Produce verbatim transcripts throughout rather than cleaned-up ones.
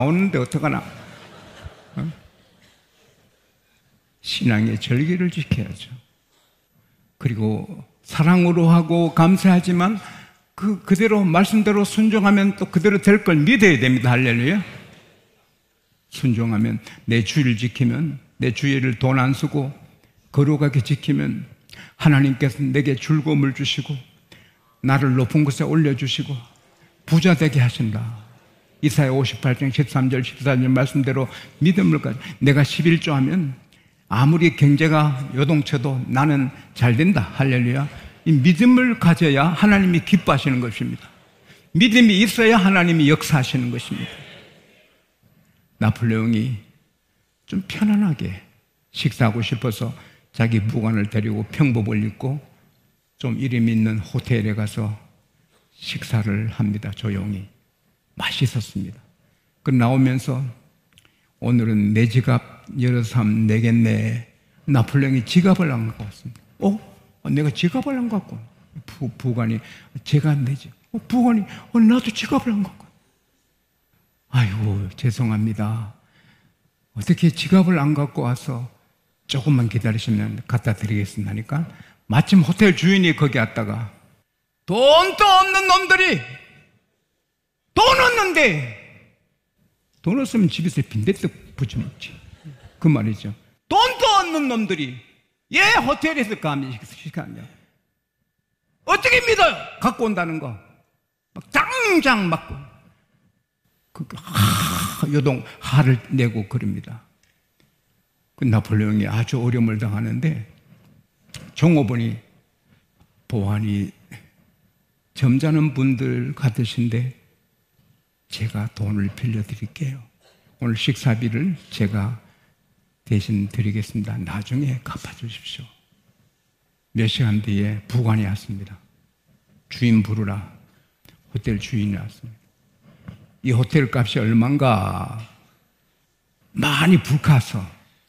오는데 어떡하나? 어? 신앙의 절기를 지켜야죠. 그리고 사랑으로 하고 감사하지만 그 그대로 말씀대로 순종하면 또 그대로 될 걸 믿어야 됩니다. 할렐루야. 순종하면, 내 주의를 지키면, 내 주의를 돈 안 쓰고 거룩하게 지키면 하나님께서 내게 즐거움을 주시고 나를 높은 곳에 올려주시고 부자 되게 하신다. 이사야 오십팔 장 십삼 절 십사 절 말씀대로 믿음을 가지고 내가 십일 조 하면 아무리 경제가 요동쳐도 나는 잘 된다. 할렐루야. 이 믿음을 가져야 하나님이 기뻐하시는 것입니다. 믿음이 있어야 하나님이 역사하시는 것입니다. 나폴레옹이 좀 편안하게 식사하고 싶어서 자기 부관을 데리고 평복을 입고 좀 이름 있는 호텔에 가서 식사를 합니다. 조용히. 맛있었습니다. 그 나오면서 오늘은 내 지갑 열어서 하면 내겠네. 나폴레옹이 지갑을 안 갖고 왔습니다. 어? 내가 지갑을 안 갖고 왔네. 부, 부관이 제가 안 내지. 어, 부관이 어, 나도 지갑을 안 갖고 왔네. 아이고 죄송합니다. 어떻게 지갑을 안 갖고 와서 조금만 기다리시면 갖다 드리겠습니다 하니까 마침 호텔 주인이 거기 왔다가 돈도 없는 놈들이 돈 없는데 돈 없으면 집에서 빈대떡 부쳐먹지. 그 말이죠. 돈도 없는 놈들이 예 호텔에서 감히 시켰냐. 어떻게 믿어요? 갖고 온다는 거. 막 장장 맞고 그, 하, 요동 화를 내고 그럽니다. 그 나폴레옹이 아주 어려움을 당하는데 종업원이 보안이 점잖은 분들 같으신데 제가 돈을 빌려드릴게요. 오늘 식사비를 제가 대신 드리겠습니다. 나중에 갚아주십시오. 몇 시간 뒤에 부관이 왔습니다. 주인 부르라. 호텔 주인이 왔습니다. 이 호텔 값이 얼마인가? 많이 불카서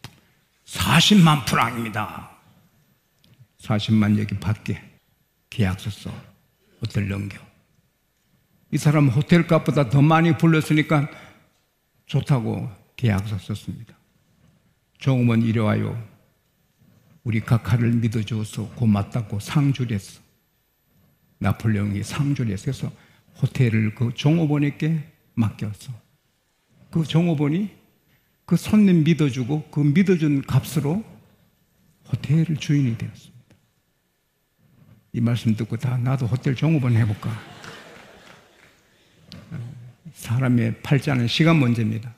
사십만 프랑입니다. 사십만 여기 밖에 계약서 써. 호텔 넘겨. 이 사람 호텔 값보다 더 많이 불렀으니까 좋다고 계약서 썼습니다. 종업원 이리 와요. 우리 각하를 믿어줘서 고맙다고 상주를 했어. 나폴레옹이 상주를 해서 호텔을 그 종업원에게 맡겼어. 그 종업원이 그 손님 믿어주고 그 믿어준 값으로 호텔을 주인이 되었습니다. 이 말씀 듣고 다 나도 호텔 종업원 해볼까? 사람의 팔자는 시간 문제입니다.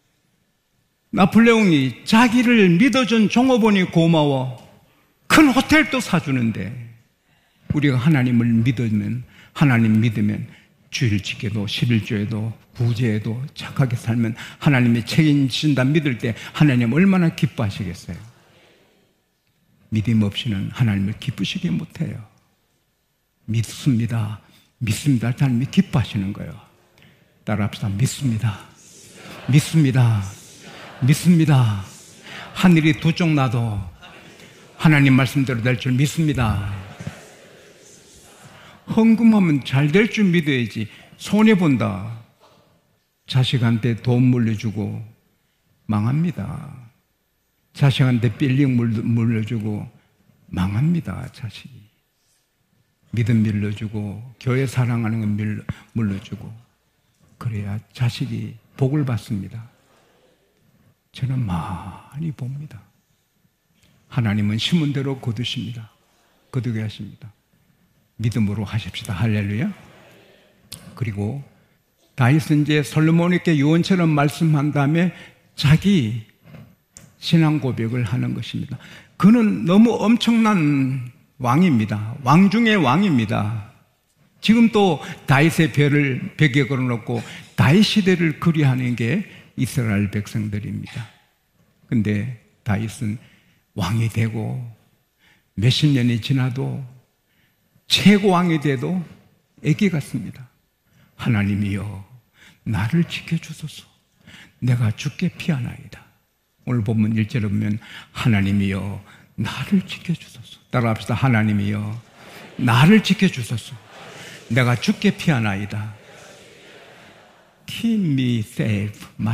나폴레옹이 자기를 믿어준 종업원이 고마워 큰 호텔도 사주는데 우리가 하나님을 믿으면 하나님 믿으면 주일 지켜도 십일조에도 구제에도 착하게 살면 하나님이 책임지신다 믿을 때 하나님 얼마나 기뻐하시겠어요? 믿음 없이는 하나님을 기쁘시게 못해요. 믿습니다. 믿습니다. 하나님이 기뻐하시는 거예요. 따라합시다. 믿습니다. 믿습니다. 믿습니다. 하늘이 두 쪽 나도 하나님 말씀대로 될 줄 믿습니다. 헌금하면 잘 될 줄 믿어야지. 손해본다. 자식한테 돈 물려주고 망합니다. 자식한테 빌링 물려주고 망합니다. 자식이. 믿음 밀려주고 교회 사랑하는 건 물려주고 그래야 자식이 복을 받습니다. 저는 많이 봅니다. 하나님은 심은 대로 거두십니다. 거두게 하십니다. 믿음으로 하십시다. 할렐루야. 그리고 다윗은 이제 솔로몬에게 유언처럼 말씀한 다음에 자기 신앙 고백을 하는 것입니다. 그는 너무 엄청난 왕입니다. 왕 중의 왕입니다. 지금 또 다윗의 별을 벽에 걸어놓고 다윗 시대를 그리하는 게 이스라엘 백성들입니다. 근데 다윗은 왕이 되고 몇십 년이 지나도 최고왕이 돼도 애기 같습니다. 하나님이여 나를 지켜주소서. 내가 죽게 피하나이다. 오늘 본문 일 절에 보면 하나님이여 나를 지켜주소서. 따라합시다. 하나님이여 나를 지켜주소서. 내가 죽게 피하나이다. Keep me safe.